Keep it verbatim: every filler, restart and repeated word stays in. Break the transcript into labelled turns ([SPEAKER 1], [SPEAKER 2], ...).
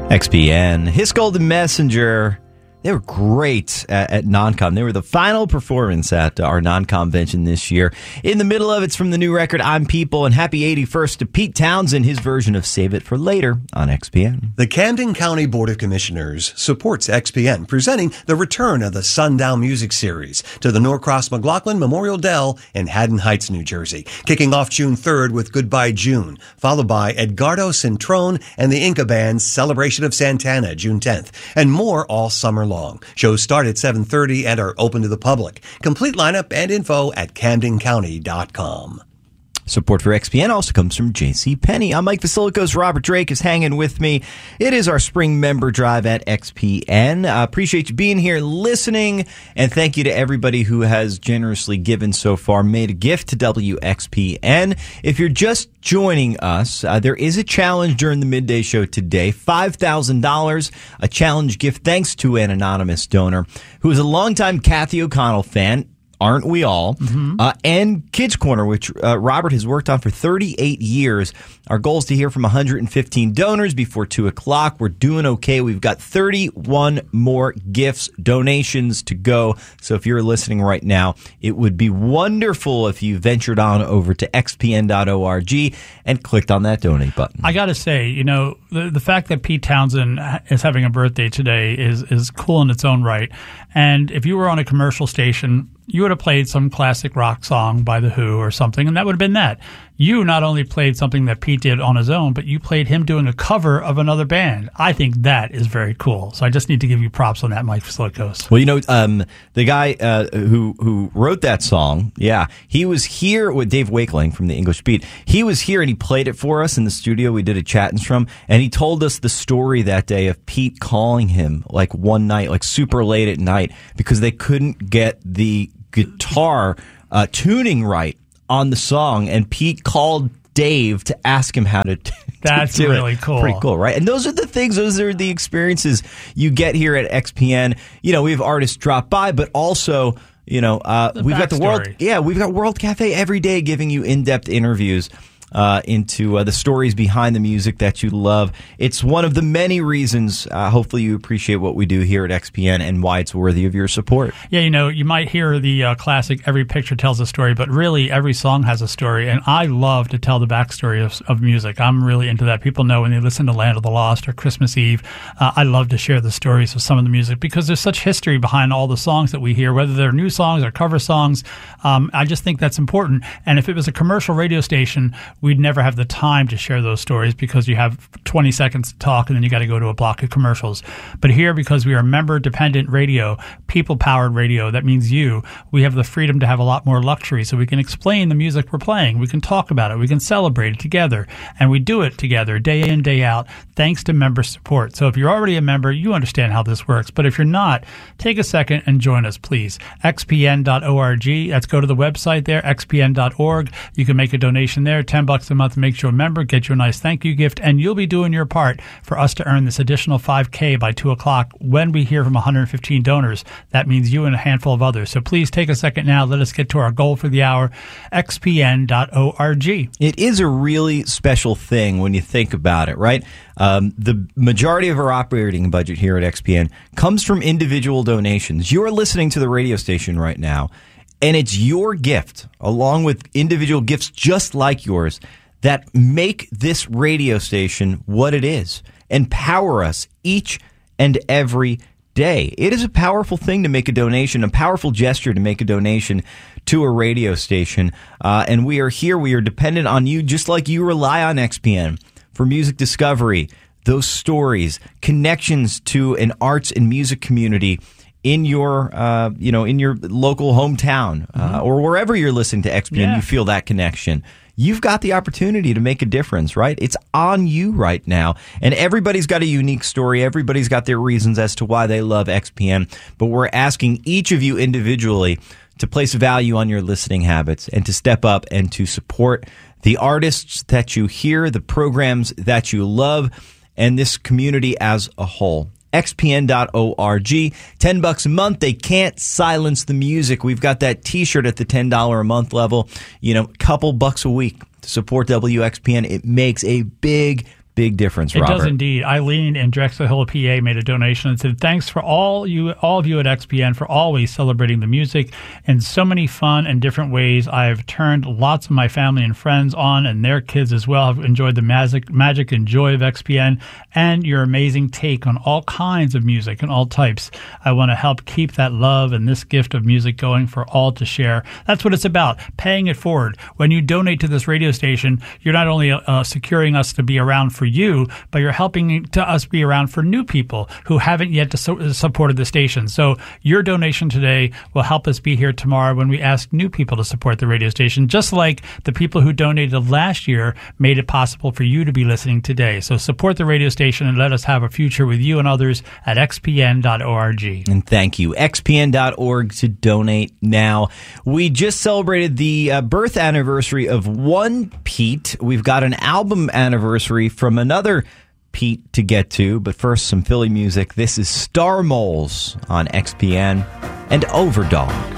[SPEAKER 1] X P N, His Golden Messenger. They were great at, at NonCon. They were the final performance at our non-convention this year. In the middle of it's from the new record, I'm People, and happy eighty-first to Pete Townsend, his version of Save It for Later on X P N.
[SPEAKER 2] The Camden County Board of Commissioners supports X P N, presenting the return of the Sundown Music Series to the Norcross McLaughlin Memorial Dell in Haddon Heights, New Jersey, kicking off June third with Goodbye June, followed by Edgardo Cintrone and the Inca Band's Celebration of Santana, June tenth, and more all summer long. Shows start at seven thirty and are open to the public. Complete lineup and info at camden county dot com.
[SPEAKER 1] Support for X P N also comes from JCPenney. I'm Mike Vasilikos. Robert Drake is hanging with me. It is our spring member drive at X P N. I uh, appreciate you being here, listening, and thank you to everybody who has generously given so far, made a gift to W X P N. If you're just joining us, uh, there is a challenge during the midday show today. five thousand dollars, a challenge gift thanks to an anonymous donor who is a longtime Kathy O'Connell fan. Aren't we all? Mm-hmm. Uh, and Kids Corner, which uh, Robert has worked on for thirty-eight years. Our goal is to hear from one hundred fifteen donors before two o'clock. We're doing okay. We've got thirty-one more gifts, donations to go. So if you're listening right now, it would be wonderful if you ventured on over to x p n dot org and clicked on that donate button.
[SPEAKER 3] I got to say, you know, the, the fact that Pete Townsend is having a birthday today is, is cool in its own right. And if you were on a commercial station, you would have played some classic rock song by The Who or something, and that would have been that. You not only played something that Pete did on his own, but you played him doing a cover of another band. I think that is very cool. So I just need to give you props on that, Mike Vasilikos.
[SPEAKER 1] Well, you know, um, the guy uh, who who wrote that song, yeah, he was here with Dave Wakeling from the English Beat. He was here and he played it for us in the studio. We did a chat-ins from, and he told us the story that day of Pete calling him like one night, like super late at night, because they couldn't get the guitar uh, tuning right on the song, and Pete called Dave to ask him how to, to
[SPEAKER 3] That's
[SPEAKER 1] do
[SPEAKER 3] really
[SPEAKER 1] it.
[SPEAKER 3] cool.
[SPEAKER 1] Pretty cool, right? And those are the things, those are the experiences you get here at X P N. You know, we have artists drop by, but also, you know, uh, we've got the World, yeah, we've got World Cafe every day giving you in-depth interviews Uh, into uh, the stories behind the music that you love. It's one of the many reasons, uh, hopefully you appreciate what we do here at X P N and why it's worthy of your support.
[SPEAKER 3] Yeah, you know, you might hear the uh, classic, every picture tells a story, but really every song has a story, and I love to tell the backstory of, of music. I'm really into that. People know when they listen to Land of the Lost or Christmas Eve, uh, I love to share the stories of some of the music because there's such history behind all the songs that we hear, whether they're new songs or cover songs. Um, I just think that's important. And if it was a commercial radio station, we'd never have the time to share those stories because you have twenty seconds to talk and then you got to go to a block of commercials. But here, because we are member-dependent radio, people-powered radio, that means you, we have the freedom to have a lot more luxury so we can explain the music we're playing. We can talk about it. We can celebrate it together. And we do it together day in, day out, thanks to member support. So if you're already a member, you understand how this works. But if you're not, take a second and join us, please. x p n dot org. Let's go to the website there, x p n dot org. You can make a donation there, ten bucks a month makes you a member, get you a nice thank you gift, and you'll be doing your part for us to earn this additional five K by two o'clock when we hear from one hundred fifteen donors. That means you and a handful of others. So please take a second now. Let us get to our goal for the hour, x p n dot org.
[SPEAKER 1] It is a really special thing when you think about it, right? Um, the majority of our operating budget here at X P N comes from individual donations. You're listening to the radio station right now, and it's your gift, along with individual gifts just like yours, that make this radio station what it is and power us each and every day. It is a powerful thing to make a donation, a powerful gesture to make a donation to a radio station. Uh, and we are here. We are dependent on you, just like you rely on X P N for music discovery, those stories, connections to an arts and music community in your, uh, you know, in your local hometown, uh, mm-hmm. or wherever you're listening to X P N, yeah. You feel that connection. You've got the opportunity to make a difference, right? It's on you right now. And everybody's got a unique story. Everybody's got their reasons as to why they love X P N. But we're asking each of you individually to place value on your listening habits and to step up and to support the artists that you hear, the programs that you love, and this community as a whole. x p n dot org. ten bucks a month. They can't silence the music. We've got that t-shirt at the ten dollars a month level. You know, couple bucks a week to support W X P N. It makes a big, big difference,
[SPEAKER 3] It
[SPEAKER 1] Robert.
[SPEAKER 3] does indeed. Eileen in Drexel Hill, P A, made a donation and said, thanks for all you, all of you at X P N for always celebrating the music in so many fun and different ways. I've turned lots of my family and friends on, and their kids as well have enjoyed the magic, magic and joy of X P N and your amazing take on all kinds of music and all types. I want to help keep that love and this gift of music going for all to share. That's what it's about, paying it forward. When you donate to this radio station, you're not only uh, securing us to be around for you, but you're helping to us be around for new people who haven't yet su- supported the station. So your donation today will help us be here tomorrow when we ask new people to support the radio station, just like the people who donated last year made it possible for you to be listening today. So support the radio station and let us have a future with you and others at x p n dot org.
[SPEAKER 1] And thank you. x p n dot org to donate now. We just celebrated the uh, birth anniversary of one Pete. We've got an album anniversary from another Pete to get to, but first some Philly music. This is Star Moles on X P N and Overdog.